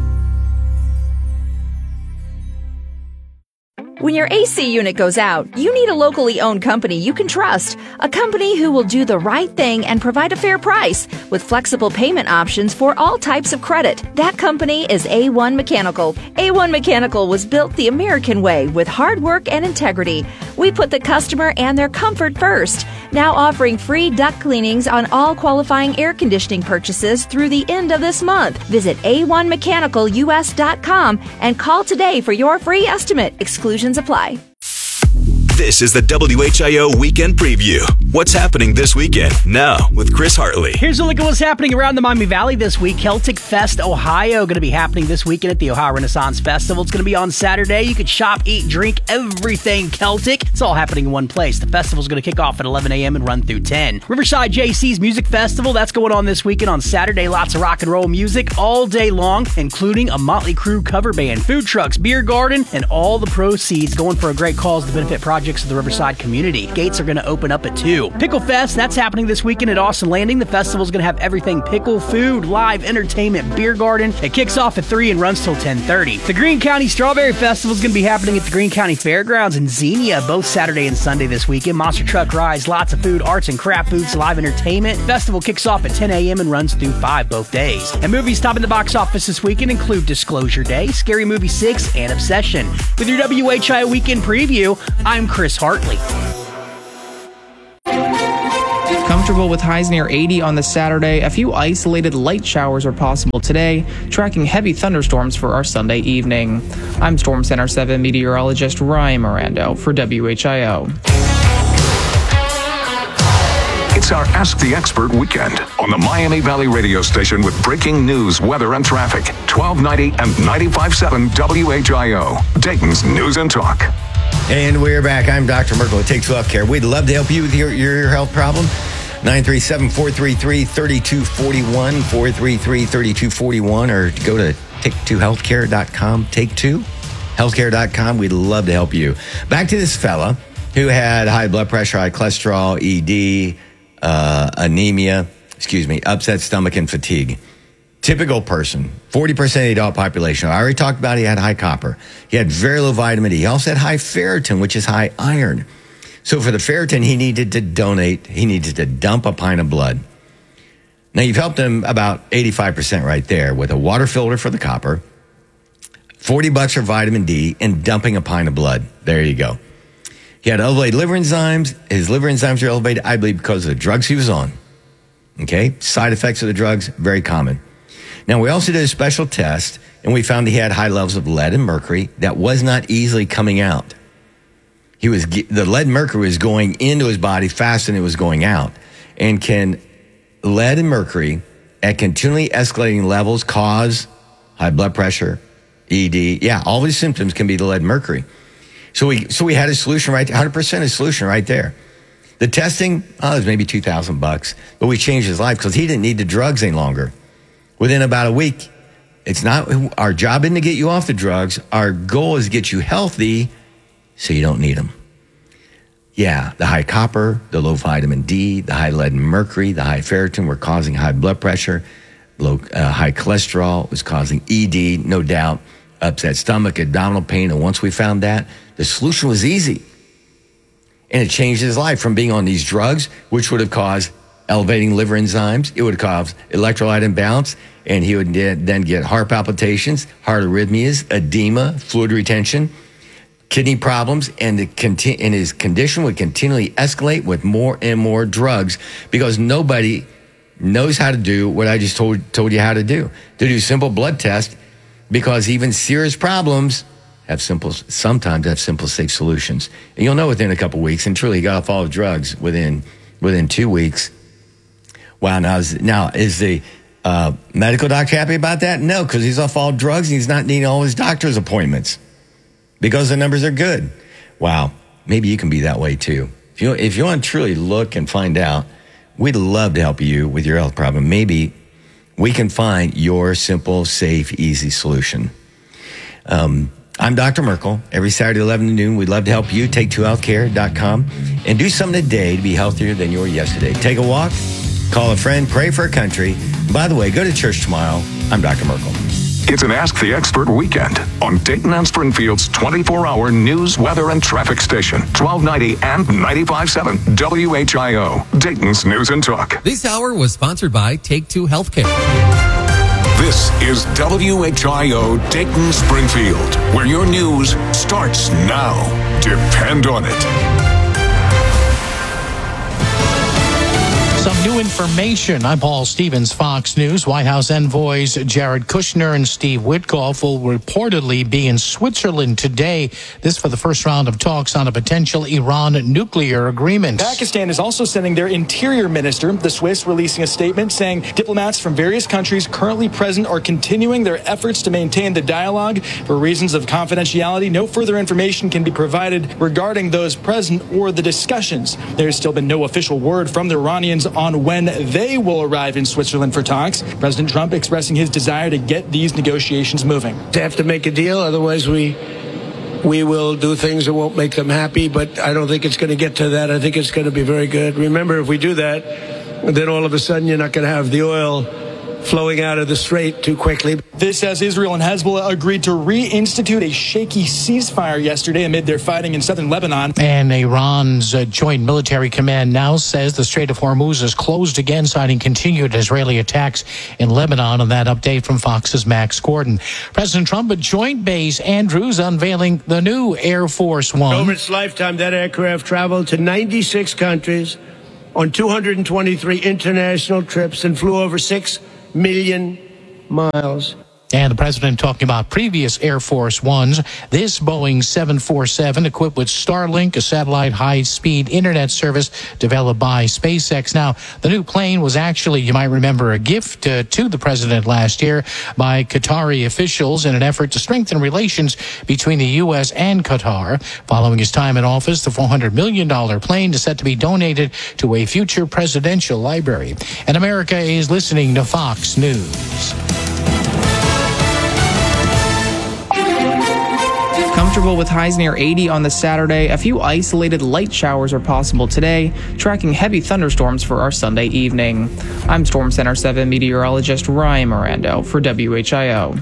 When your A C unit goes out, you need a locally owned company you can trust. A company who will do the right thing and provide a fair price with flexible payment options for all types of credit. That company is A one Mechanical. A one Mechanical was built the American way with hard work and integrity. We put the customer and their comfort first. Now offering free duct cleanings on all qualifying air conditioning purchases through the end of this month. Visit A one mechanical U S dot com and call today for your free estimate. Exclusions apply. This is the W H I O Weekend Preview. What's happening this weekend? Now with Chris Hartley. Here's a look at what's happening around the Miami Valley this week. Celtic Fest Ohio going to be happening this weekend at the Ohio Renaissance Festival. It's going to be on Saturday. You could shop, eat, drink, everything Celtic. It's all happening in one place. The festival's going to kick off at eleven a.m. and run through ten. Riverside J C's Music Festival, that's going on this weekend on Saturday. Lots of rock and roll music all day long, including a Motley Crue cover band, food trucks, beer garden, and all the proceeds going for a great cause to benefit projects of the Riverside community. Gates are going to open up at two. two. Pickle Fest, that's happening this weekend at Austin Landing. The festival's going to have everything pickle, food, live entertainment, beer garden. It kicks off at three and runs till ten thirty. The Greene County Strawberry Festival is going to be happening at the Greene County Fairgrounds in Xenia both Saturday and Sunday this weekend. Monster truck rides, lots of food, arts and craft booths, live entertainment. Festival kicks off at ten a.m. and runs through five both days. And movies topping the box office this weekend include Disclosure Day, Scary Movie six, and Obsession. With your W H I O Weekend Preview, I'm Chris Hartley. Comfortable with highs near eighty on the Saturday. A few isolated light showers are possible today, tracking heavy thunderstorms for our Sunday evening. I'm Storm Center seven meteorologist Ryan Mirando for W H I O. It's our Ask the Expert weekend on the Miami Valley radio station with breaking news, weather, and traffic. twelve ninety and ninety-five point seven W H I O, Dayton's News and Talk. And we're back. I'm Doctor Merkel at Take two Health Care. We'd love to help you with your, your health problem. nine three seven, four three three, three two four one, four three three, three two four one, or go to take two healthcare dot com, take two healthcare dot com. We'd love to help you. Back to this fella who had high blood pressure, high cholesterol, E D, uh, anemia, excuse me, upset stomach, and fatigue. Typical person, forty percent of the adult population. I already talked about he had high copper. He had very low vitamin D. He also had high ferritin, which is high iron. So for the ferritin, he needed to donate, he needed to dump a pint of blood. Now, you've helped him about eighty-five percent right there with a water filter for the copper, forty bucks for vitamin D, and dumping a pint of blood. There you go. He had elevated liver enzymes. His liver enzymes are elevated, I believe, because of the drugs he was on. Okay? Side effects of the drugs, very common. Now, we also did a special test, and we found he had high levels of lead and mercury that was not easily coming out. He was the lead and mercury was going into his body faster than it was going out. And can lead and mercury at continually escalating levels cause high blood pressure, E D? Yeah, all these symptoms can be the lead and mercury. So we so we had a solution right there, one hundred percent a solution right there. The testing, oh, it was maybe two thousand bucks, but we changed his life because he didn't need the drugs any longer. Within about a week, it's not our job isn't to get you off the drugs. Our goal is to get you healthy so you don't need them. Yeah, the high copper, the low vitamin D, the high lead and mercury, the high ferritin were causing high blood pressure. Low, uh, high cholesterol was causing E D, no doubt, upset stomach, abdominal pain. And once we found that, the solution was easy. And it changed his life from being on these drugs, which would have caused elevating liver enzymes. It would cause electrolyte imbalance, and he would then get heart palpitations, heart arrhythmias, edema, fluid retention, kidney problems, and, the conti- and his condition would continually escalate with more and more drugs because nobody knows how to do what I just told, told you how to do, to do simple blood tests, because even serious problems have simple, sometimes have simple, safe solutions. And you'll know within a couple weeks, and truly he got off all the drugs within within two weeks. Wow, now is, now, is the uh, medical doctor happy about that? No, because he's off all drugs and he's not needing all his doctor's appointments because the numbers are good. Wow, maybe you can be that way too. If you, if you want to truly look and find out, we'd love to help you with your health problem. Maybe we can find your simple, safe, easy solution. Um, I'm Doctor Merkel. Every Saturday, eleven to noon, we'd love to help you. take two healthcare dot com and do something today to be healthier than you were yesterday. Take a walk. Call a friend, pray for a country. By the way, go to church tomorrow. I'm Doctor Merkel. It's an Ask the Expert weekend on Dayton and Springfield's twenty-four hour news, weather, and traffic station. twelve ninety and ninety-five point seven W H I O, Dayton's News and Talk. This hour was sponsored by Take two Healthcare. This is W H I O Dayton Springfield, where your news starts now. Depend on it. Some new information. I'm Paul Stevens, Fox News. White House envoys Jared Kushner and Steve Witkoff will reportedly be in Switzerland today. This for the first round of talks on a potential Iran nuclear agreement. Pakistan is also sending their interior minister, the Swiss, releasing a statement saying diplomats from various countries currently present are continuing their efforts to maintain the dialogue. For reasons of confidentiality, no further information can be provided regarding those present or the discussions. There's still been no official word from the Iranians on when they will arrive in Switzerland for talks. President Trump expressing his desire to get these negotiations moving. They have to make a deal, otherwise we we will do things that won't make them happy, but I don't think it's going to get to that. I think it's going to be very good. Remember, if we do that, then all of a sudden you're not going to have the oil flowing out of the strait too quickly. This as Israel and Hezbollah agreed to reinstitute a shaky ceasefire yesterday amid their fighting in southern Lebanon. And Iran's uh, Joint Military Command now says the Strait of Hormuz is closed again, citing continued Israeli attacks in Lebanon. And that update from Fox's Max Gordon. President Trump at Joint Base Andrews unveiling the new Air Force One. Over its lifetime, that aircraft traveled to ninety-six countries on two hundred twenty-three international trips and flew over six million miles. And the president talking about previous Air Force Ones. This Boeing seven forty-seven equipped with Starlink, a satellite high-speed internet service developed by SpaceX. Now, the new plane was actually, you might remember, a gift uh, to the president last year by Qatari officials in an effort to strengthen relations between the U S and Qatar. Following his time in office, the four hundred million dollars plane is set to be donated to a future presidential library. And America is listening to Fox News. Comfortable with highs near eighty on the Saturday. A few isolated light showers are possible today, tracking heavy thunderstorms for our Sunday evening. I'm Storm Center seven meteorologist Ryan Mirando for W H I O.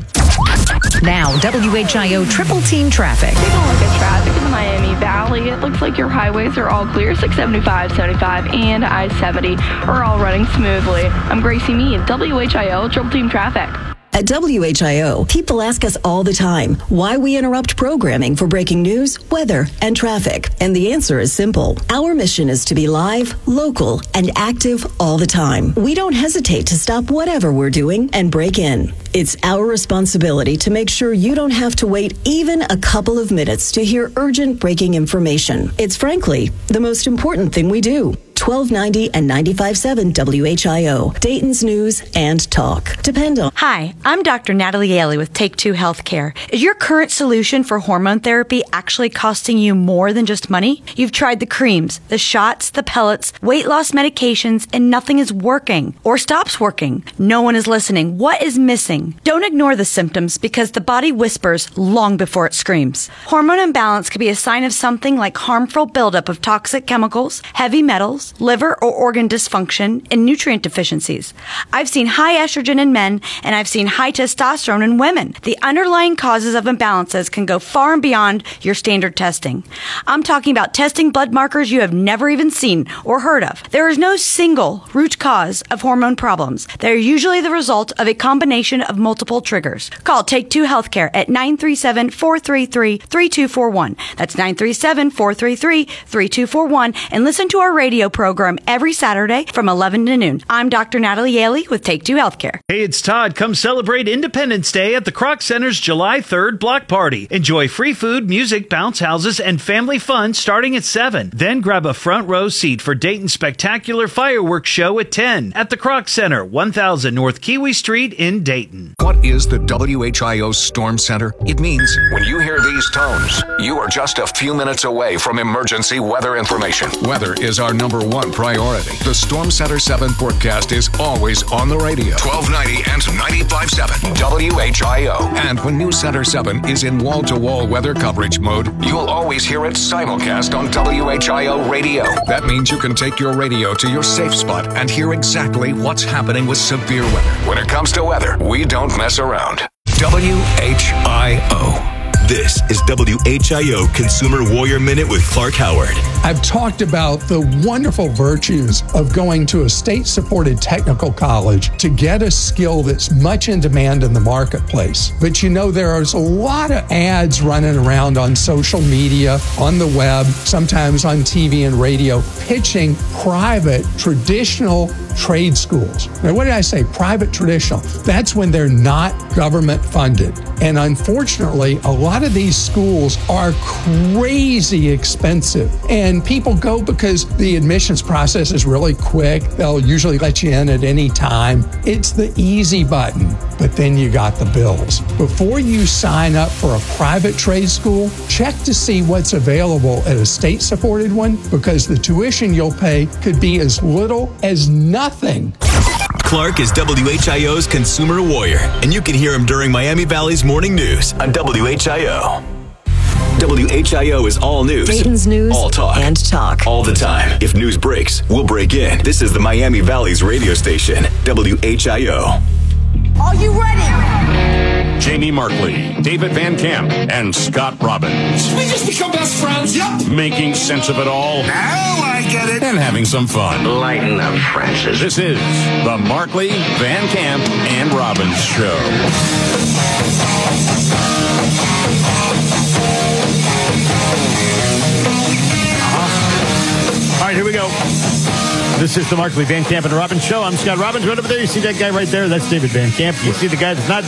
Now, W H I O Triple Team Traffic. Take a look at traffic in the Miami Valley. It looks like your highways are all clear. six seventy-five, seventy-five, and I seventy are all running smoothly. I'm Gracie Mead, W H I O Triple Team Traffic. At W H I O, people ask us all the time why we interrupt programming for breaking news, weather, and traffic. And the answer is simple. Our mission is to be live, local, and active all the time. We don't hesitate to stop whatever we're doing and break in. It's our responsibility to make sure you don't have to wait even a couple of minutes to hear urgent breaking information. It's frankly the most important thing we do. twelve ninety and ninety-five point seven W H I O, Dayton's News and Talk. Depend on. Hi, I'm Doctor Natalie Yaley with Take Two Healthcare. Is your current solution for hormone therapy actually costing you more than just money? You've tried the creams, the shots, the pellets, weight loss medications, and nothing is working or stops working. No one is listening. What is missing? Don't ignore the symptoms because the body whispers long before it screams. Hormone imbalance could be a sign of something like harmful buildup of toxic chemicals, heavy metals, liver or organ dysfunction, and nutrient deficiencies. I've seen high estrogen in men, and I've seen high testosterone in women. The underlying causes of imbalances can go far and beyond your standard testing. I'm talking about testing blood markers you have never even seen or heard of. There is no single root cause of hormone problems. They're usually the result of a combination of multiple triggers. Call Take Two Healthcare at nine three seven, four three three, three two four one. That's nine three seven, four three three, three two four one, and listen to our radio program every Saturday from eleven to noon. I'm Doctor Natalie Yaley with Take Two Healthcare. Hey, it's Todd. Come celebrate Independence Day at the Kroc Center's July third block party. Enjoy free food, music, bounce houses, and family fun starting at seven. Then grab a front row seat for Dayton's spectacular fireworks show at ten at the Kroc Center, one thousand North Kiwi Street in Dayton. What is the W H I O Storm Center? It means when you hear these tones, you are just a few minutes away from emergency weather information. Weather is our number one priority. The Storm Center seven forecast is always on the radio. twelve ninety and ninety-five point seven W H I O. And when News Center seven is in wall-to-wall weather coverage mode, you'll always hear it simulcast on W H I O radio. That means you can take your radio to your safe spot and hear exactly what's happening with severe weather. When it comes to weather, we don't mess around. W H I O. This is W H I O Consumer Warrior Minute with Clark Howard. I've talked about the wonderful virtues of going to a state-supported technical college to get a skill that's much in demand in the marketplace. But you know, there's a lot of ads running around on social media, on the web, sometimes on T V and radio, pitching private, traditional trade schools. Now, what did I say? Private, traditional. That's when they're not government funded. And unfortunately, a lot of these schools are crazy expensive. And people go because the admissions process is really quick. They'll usually let you in at any time. It's the easy button, but then you got the bills. Before you sign up for a private trade school, check to see what's available at a state-supported one, because the tuition you'll pay could be as little as nothing. Clark is W H I O's Consumer Warrior, and you can hear him during Miami Valley's morning news on W H I O. W H I O is all news. Dayton's news all talk. and talk. All the time. If news breaks, we'll break in. This is the Miami Valley's radio station, W H I O. Are you ready? Jamie Markley, David Van Camp, and Scott Robbins. We just become best friends. Yep. Making sense of it all. Now I get it. And having some fun. Lighten up, Francis. This is the Markley, Van Camp, and Robbins Show. Uh-huh. All right, here we go. This is the Markley, Van Camp, and Robbins Show. I'm Scott Robbins. Right over there, you see that guy right there? That's David Van Camp. You see the guy that's not